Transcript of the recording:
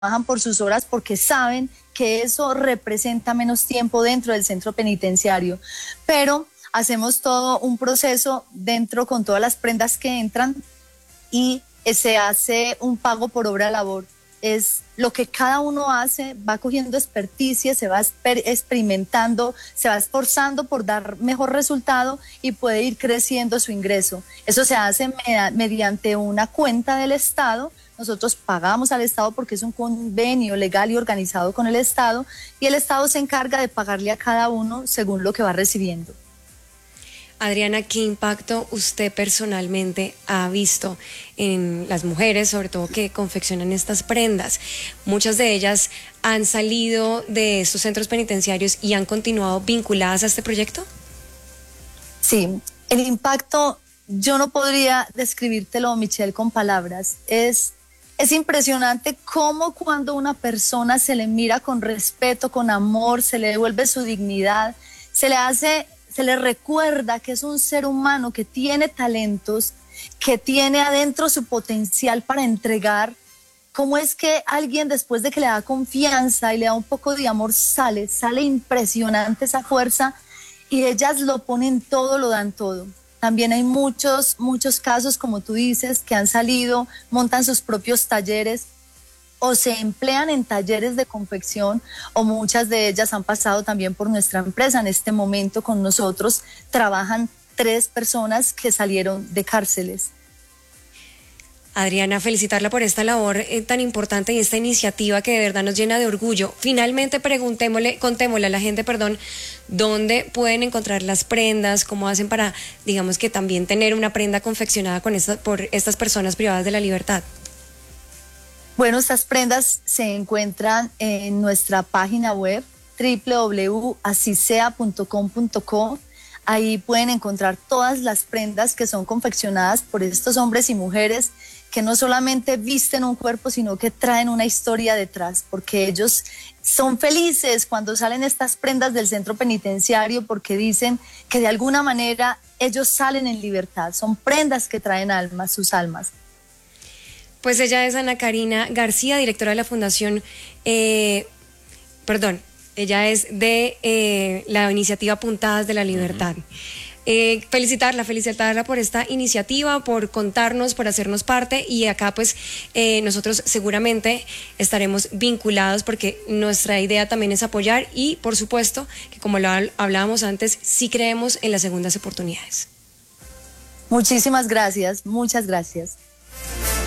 trabajan por sus horas porque saben que eso representa menos tiempo dentro del centro penitenciario. Pero hacemos todo un proceso dentro con todas las prendas que entran y se hace un pago por obra de labor. Es lo que cada uno hace, va cogiendo experticia, se va experimentando, se va esforzando por dar mejor resultado y puede ir creciendo su ingreso. Eso se hace mediante una cuenta del Estado. Nosotros pagamos al Estado porque es un convenio legal y organizado con el Estado, y el Estado se encarga de pagarle a cada uno según lo que va recibiendo. Adriana, ¿qué impacto usted personalmente ha visto en las mujeres, sobre todo que confeccionan estas prendas? Muchas de ellas han salido de estos centros penitenciarios y han continuado vinculadas a este proyecto. Sí, el impacto, yo no podría describírtelo, Michelle, con palabras. Es impresionante cómo cuando una persona se le mira con respeto, con amor, se le devuelve su dignidad, se le recuerda que es un ser humano que tiene talentos, que tiene adentro su potencial para entregar. ¿Cómo es que alguien, después de que le da confianza y le da un poco de amor, sale impresionante esa fuerza, y ellas lo ponen todo, lo dan todo? También hay muchos casos, como tú dices, que han salido, montan sus propios talleres o se emplean en talleres de confección, o muchas de ellas han pasado también por nuestra empresa. En este momento con nosotros trabajan 3 personas que salieron de cárceles. Adriana, felicitarla por esta labor tan importante y esta iniciativa que de verdad nos llena de orgullo. Finalmente contémosle a la gente, dónde pueden encontrar las prendas, cómo hacen para, digamos, que también tener una prenda confeccionada por estas personas privadas de la libertad. Bueno, estas prendas se encuentran en nuestra página web www.asisea.com.co. Ahí pueden encontrar todas las prendas que son confeccionadas por estos hombres y mujeres que no solamente visten un cuerpo, sino que traen una historia detrás, porque ellos son felices cuando salen estas prendas del centro penitenciario, porque dicen que de alguna manera ellos salen en libertad. Son prendas que traen almas, sus almas. Pues ella es Ana Karina García, directora de la Fundación, ella es de la iniciativa Puntadas de la Libertad. Felicitarla por esta iniciativa, por contarnos, por hacernos parte, y acá pues nosotros seguramente estaremos vinculados porque nuestra idea también es apoyar y por supuesto que, como lo hablábamos antes, sí creemos en las segundas oportunidades. Muchísimas gracias, muchas gracias.